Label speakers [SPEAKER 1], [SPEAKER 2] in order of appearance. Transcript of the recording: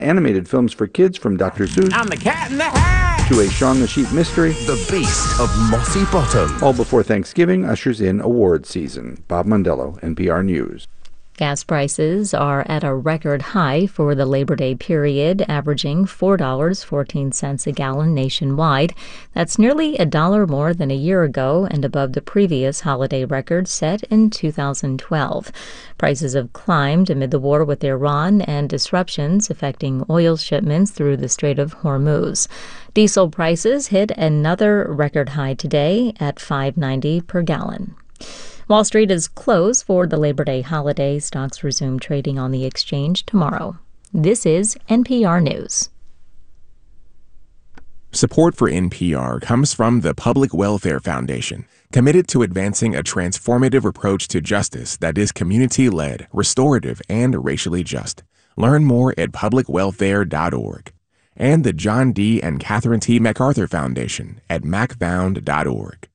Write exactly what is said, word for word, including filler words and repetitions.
[SPEAKER 1] animated films for kids from Doctor Seuss
[SPEAKER 2] I'm the Cat in the Hat!
[SPEAKER 1] to a Shaun the Sheep mystery.
[SPEAKER 3] The Beast of Mossy Bottom.
[SPEAKER 1] All before Thanksgiving ushers in award season. Bob Mondello, N P R News.
[SPEAKER 4] Gas prices are at a record high for the Labor Day period, averaging four dollars and fourteen cents a gallon nationwide. That's nearly a dollar more than a year ago and above the previous holiday record set in two thousand twelve. Prices have climbed amid the war with Iran and disruptions affecting oil shipments through the Strait of Hormuz. Diesel prices hit another record high today at five dollars and ninety cents per gallon. Wall Street is closed for the Labor Day holiday. Stocks resume trading on the exchange tomorrow. This is N P R News.
[SPEAKER 5] Support for N P R comes from the Public Welfare Foundation, committed to advancing a transformative approach to justice that is community-led, restorative, and racially just. Learn more at public welfare dot org. And the John D. and Catherine T. MacArthur Foundation at mac found dot org.